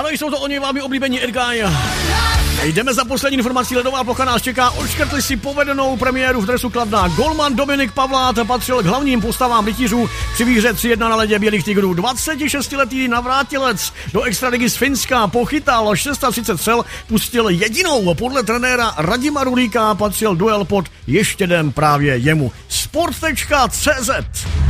No, jsou to oni vámi oblíbení Edguy. Jdeme za poslední informací, ledová plocha nás čeká, odškrtli si povedenou premiéru v dresu Kladna. Golman Dominik Pavlát patřil k hlavním postavám rytířů při výhře 3-1 na ledě Bělých tigrů. 26letý navrátilec do extraligy z Finska pochytal 630 střel, pustil jedinou. Podle trenéra Radima Rulíka patřil duel pod ještědem právě jemu. Sport.cz